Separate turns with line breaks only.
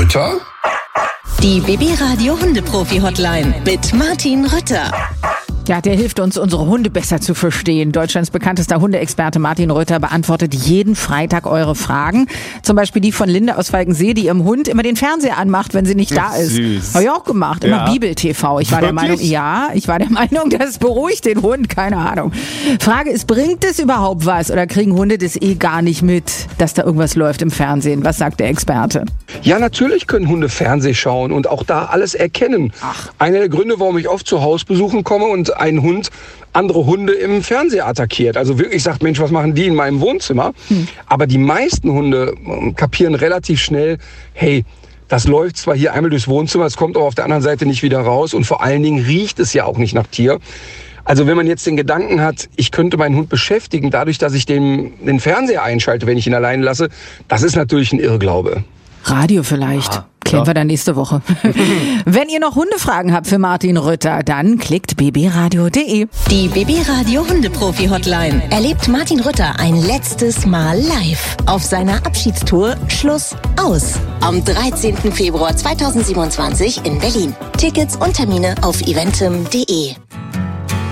Rütter?
Die BB-Radio Hundeprofi-Hotline mit Martin Rütter.
Ja, der hilft uns, unsere Hunde besser zu verstehen. Deutschlands bekanntester Hundeexperte Martin Rütter beantwortet jeden Freitag eure Fragen. Zum Beispiel die von Linde aus Falkensee, die ihrem Hund immer den Fernseher anmacht, wenn sie nicht da ist.
Süß.
Habe ich auch gemacht. Immer Bibel-TV. Ich war der Meinung, das beruhigt den Hund. Keine Ahnung. Frage ist, bringt es überhaupt was? Oder kriegen Hunde das gar nicht mit, dass da irgendwas läuft im Fernsehen? Was sagt der Experte?
Ja, natürlich können Hunde Fernseh schauen und auch da alles erkennen. Einer der Gründe, warum ich oft zu Hausbesuchen komme und ein Hund andere Hunde im Fernseher attackiert. Also wirklich sagt, Mensch, was machen die in meinem Wohnzimmer? Aber die meisten Hunde kapieren relativ schnell, hey, das läuft zwar hier einmal durchs Wohnzimmer, es kommt aber auf der anderen Seite nicht wieder raus und vor allen Dingen riecht es ja auch nicht nach Tier. Also wenn man jetzt den Gedanken hat, ich könnte meinen Hund beschäftigen, dadurch, dass ich den Fernseher einschalte, wenn ich ihn alleine lasse, das ist natürlich ein Irrglaube.
Radio vielleicht. Klären wir dann nächste Woche. Wenn ihr noch Hundefragen habt für Martin Rütter, dann klickt bbradio.de.
Die BB-Radio Hundeprofi-Hotline. Erlebt Martin Rütter ein letztes Mal live auf seiner Abschiedstour Schluss aus. Am 13. Februar 2027 in Berlin. Tickets und Termine auf eventim.de.